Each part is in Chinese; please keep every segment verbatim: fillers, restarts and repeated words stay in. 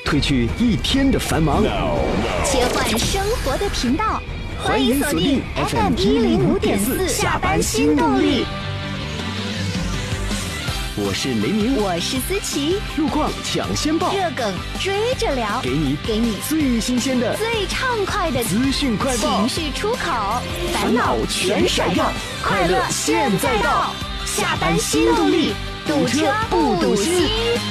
褪去一天的繁忙， 切换生活的频道，欢迎锁定 F M 一零五点四下班新动力。 我是雷鸣， 我是思琪， 路况抢先报， 热梗追着聊， 给你给你最新鲜的、 最畅快的资讯快报， 情绪出口，烦恼全甩掉，快乐现在到，下班新动力，堵车不堵心。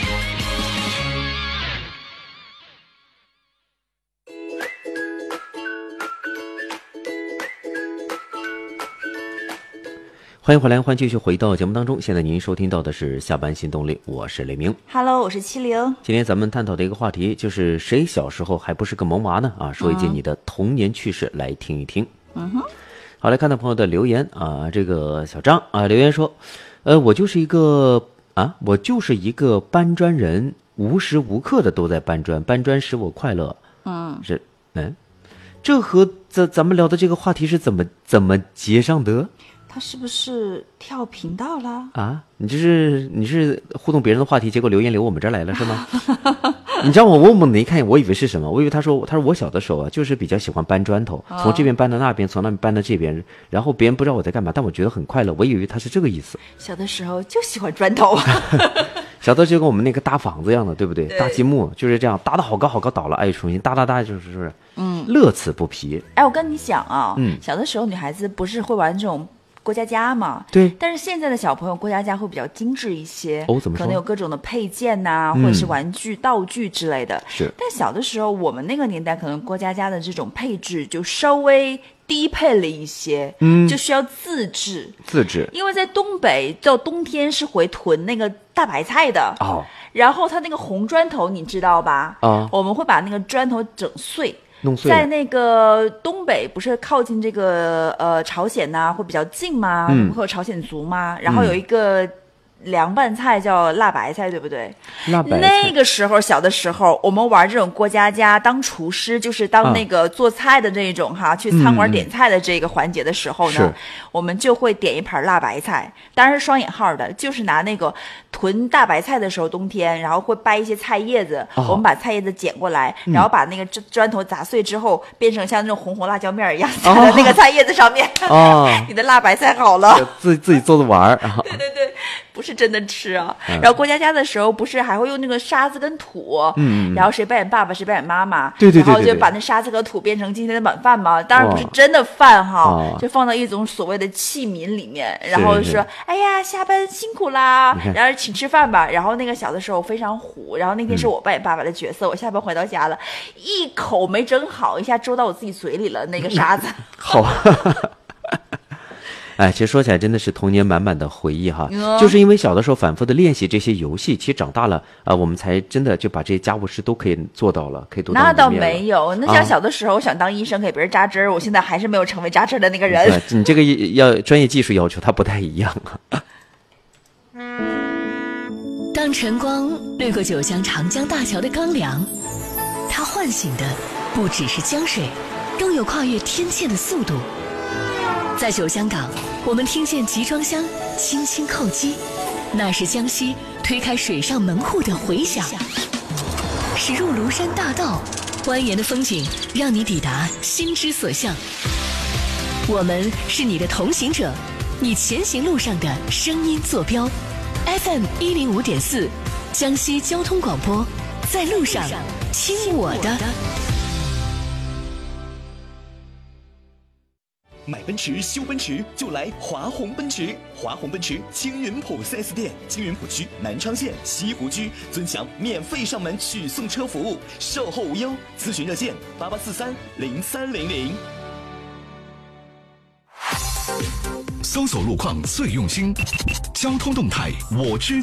欢迎回来，欢迎继续回到节目当中。现在您收听到的是下班新动力，我是雷鸣。 Hello， 我是七零。 今天咱们探讨的一个话题就是谁小时候还不是个萌娃呢？啊，说一件你的童年趣事来听一听。 嗯哼。 好，来看到朋友的留言啊，这个小张啊留言说，呃，我就是一个啊，我就是一个搬砖人，无时无刻的都在搬砖，搬砖使我快乐。 嗯， 是，嗯，这和咱咱们聊的这个话题是怎么怎么接上的？ 他是不是跳频道了啊？你这是你是互动别人的话题，结果留言留我们这儿来了是吗？你知道我我猛的一看，我以为是什么？我以为他说他说我小的时候啊，就是比较喜欢搬砖头， 哦、 从这边搬到那边，从那边搬到这边，然后别人不知道我在干嘛，但我觉得很快乐。我以为他是这个意思。 小的时候就喜欢砖头， 小的就跟我们那个搭房子一样的，对不对？ 对搭积木就是这样，搭的好高好高，倒了哎，重新搭搭搭，就是是不是？嗯，乐此不疲。 哎，我跟你讲啊， 嗯， 小的时候女孩子不是会玩这种过家家嘛， 对， 但是现在的小朋友过家家会比较精致一些， 哦，怎么说？ 可能有各种的配件呐、啊嗯，或者是玩具、道具之类的。 是， 但小的时候，我们那个年代可能过家家的这种配置就稍微低配了一些，嗯，就需要自制。 自制， 因为在东北，到冬天是会囤那个大白菜的哦， 然后它那个红砖头，你知道吧？ 啊、哦， 我们会把那个砖头整碎。 弄碎在那个东北不是靠近这个呃朝鲜呐、啊，会比较近吗？ 嗯， 会有朝鲜族吗？然后有一个凉拌菜叫辣白菜，对不对？ 辣白菜。 那个时候小的时候，我们玩这种过家家，当厨师就是当那个做菜的这种哈，啊、去餐馆点菜的这个环节的时候呢， 嗯、 我们就会点一盘辣白菜，当然是双引号的，就是拿那个囤大白菜的时候，冬天然后会掰一些菜叶子， 哦、 我们把菜叶子捡过来，然后把那个砖头砸碎之后，变成像那种红红辣椒面一样撒在那个菜叶子上面。 哦， 你的辣白菜好了， 自己自己做着玩儿。 对对对。不是真的吃啊、嗯，然后过家家的时候不是还会用那个沙子跟土， 嗯， 然后谁扮演爸爸谁扮演妈妈， 对对 对, 对, 对， 然后就把那沙子和土变成今天的晚饭嘛，当然不是真的饭哈、哦，就放到一种所谓的器皿里面，然后说哎呀下班辛苦啦，然后请吃饭吧，然后那个小的时候非常虎，然后那天是我扮演爸爸的角色，嗯、我下班回到家了，一口没整好，一下周到我自己嘴里了那个沙子， 好。哎，其实说起来真的是童年满满的回忆哈、 嗯， 就是因为小的时候反复的练习这些游戏，其实长大了啊、呃，我们才真的就把这些家务事都可以做到了，可以多当那倒一面了没有，那像小的时候、啊、想当医生给别人扎针，我现在还是没有成为扎针的那个人。 对，你这个要专业技术要求，它不太一样啊。 当晨光掠过九江长江大桥的钢梁，它唤醒的不只是江水，更有跨越天堑的速度。在九江港，我们听见集装箱轻轻叩击，那是江西推开水上门户的回响。驶入庐山大道，蜿蜒的风景让你抵达心之所向。我们是你的同行者，你前行路上的声音坐标。F M 一零五点四，江西交通广播，在路上听我的。 买奔驰修奔驰就来华宏奔驰，华宏奔驰青云浦 四 S 店，青云浦区南昌县西湖区尊享免费上门取送车服务，售后无忧，咨询热线八八四三零三零零。 搜索路况最用心，交通动态我知。